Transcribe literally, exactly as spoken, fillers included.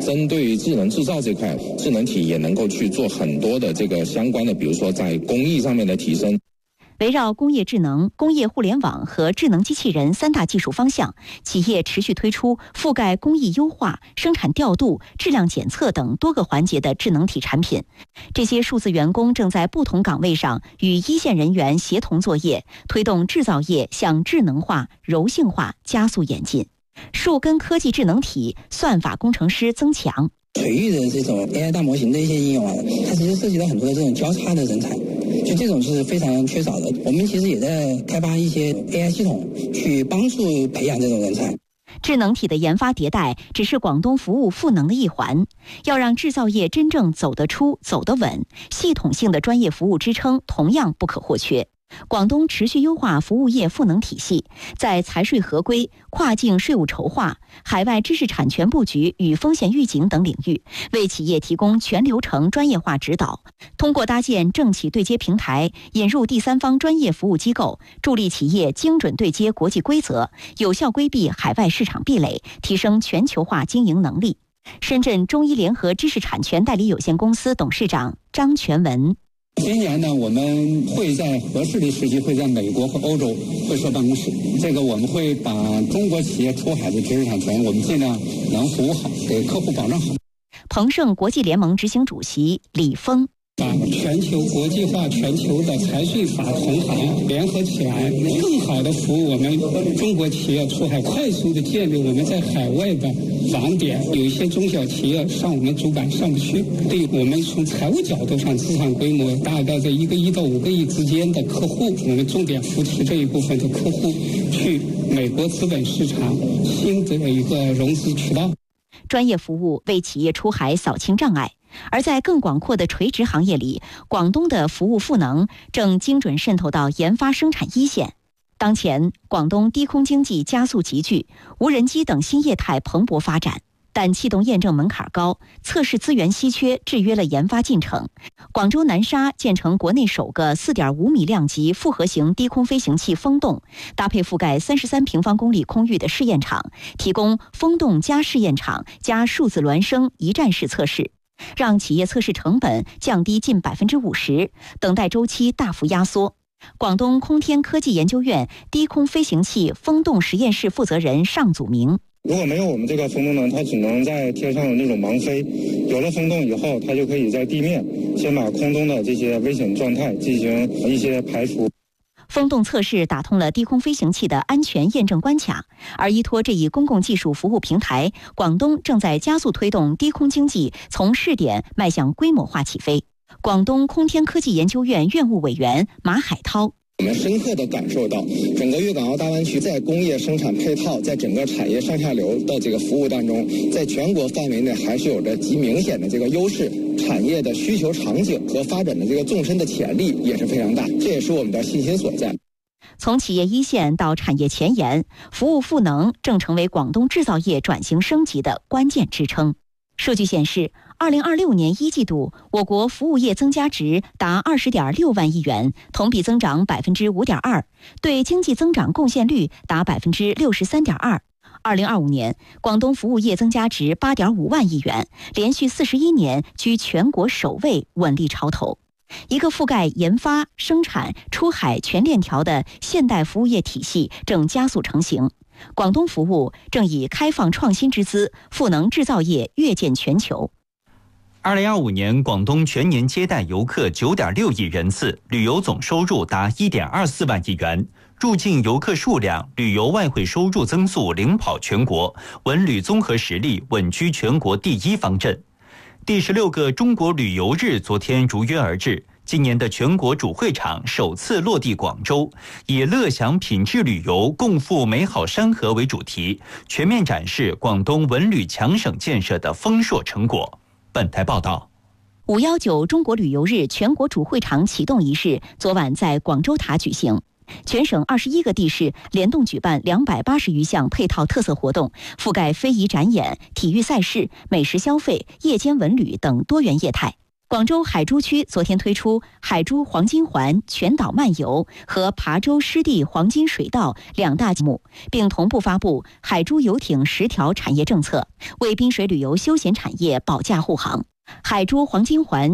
针对于智能制造这块，智能体也能够去做很多的这个相关的，比如说在工艺上面的提升。 围绕工业智能、工业互联网和智能机器人三大技术方向，企业持续推出覆盖工艺优化、生产调度、质量检测等多个环节的智能体产品。这些数字员工正在不同岗位上与一线人员协同作业，推动制造业向智能化、柔性化加速演进。树根科技智能体算法工程师增强。 培育的这种 A I 大模型的一些应用啊，它其实涉及到很多的这种交叉的人才，就这种是非常缺少的。我们其实也在开发一些 A I 系统，去帮助培养这种人才。 智能体的研发迭代只是广东服务赋能的一环，要让制造业真正走得出、走得稳，系统性的专业服务支撑同样不可或缺。广东持续优化服务业赋能体系，在财税合规、跨境税务筹划、海外知识产权布局与风险预警等领域，为企业提供全流程专业化指导。通过搭建政企对接平台，引入第三方专业服务机构，助力企业精准对接国际规则，有效规避海外市场壁垒，提升全球化经营能力。深圳中医联合知识产权代理有限公司董事长张全文。 今年呢，我们会在合适的时机会在美国和欧洲会设办公室。这个我们会把中国企业出海的知识产权，我们尽量能服务好，给客户保障好。 鹏盛国际联盟执行主席李峰。 把全球国际化、全球的财税法同行联合起来，更好的服务我们中国企业出海，快速的建立我们在海外的网点。有一些中小企业上我们主板上不去，对我们从财务角度上，资产规模大概在一个亿到五个亿之间的客户，我们重点扶持这一部分的客户去美国资本市场新的一个融资渠道。 专业服务为企业出海扫清障碍。而在更广阔的垂直行业里，广东的服务赋能正精准渗透到研发生产一线。当前，广东低空经济加速集聚，无人机等新业态蓬勃发展，但气动验证门槛高，测试资源稀缺，制约了研发进程。广州南沙建成国内首个 四点五米量级复合型低空飞行器风洞，搭配覆盖三十三平方公里空域的试验场，提供风洞加试验场加数字孪生一站式测试，让企业测试成本降低近 百分之五十， 等待周期大幅压缩。广东空天科技研究院低空飞行器风洞实验室负责人尚祖明。 如果没有我们这个风洞呢，它只能在天上的那种盲飞。有了风洞以后，它就可以在地面先把空中的这些危险状态进行一些排除。 风洞测试打通了低空飞行器的安全验证关卡，而依托这一公共技术服务平台，广东正在加速推动低空经济从试点迈向规模化起飞。广东空天科技研究院院务委员马海涛。 我们深刻地感受到，整个粤港澳大湾区在工业生产配套，在整个产业上下游的这个服务当中，在全国范围内还是有着极明显的这个优势，产业的需求场景和发展的这个纵深的潜力也是非常大，这也是我们的信心所在。 从企业一线到产业前沿，服务赋能正成为广东制造业转型升级的关键支撑。数据显示，二零二六年一季度，我国服务业增加值达二十点六万亿元，同比增长百分之五点二，对经济增长贡献率达百分之六十三点二。二零二五年，广东服务业增加值八点五万亿元，连续四十一年居全国首位，稳立潮头。一个覆盖研发、生产、出海全链条的现代服务业体系正加速成型。广东服务正以开放创新之姿，赋能制造业跃见全球。 二零二五年，广东全年接待游客九点六亿人次，旅游总收入达一点二四万亿元，入境游客数量、旅游外汇收入增速领跑全国，文旅综合实力稳居全国第一方阵。第十六个中国旅游日昨天如约而至。今年的全国主会场首次落地广州，以乐享品质旅游，共赴美好山河为主题，全面展示广东文旅强省建设的丰硕成果。本台报道。 五一九中国旅游日全国主会场启动仪式昨晚在广州塔举行，全省二十一个地市联动举办两百八十余项配套特色活动，覆盖非遗展演、体育赛事、美食消费、夜间文旅等多元业态。 广州海珠区昨天推出海珠黄金环全岛漫游和琶洲湿地黄金水道两大项目，并同步发布海珠游艇十条产业政策，为滨水旅游休闲产业保驾护航。海珠黄金环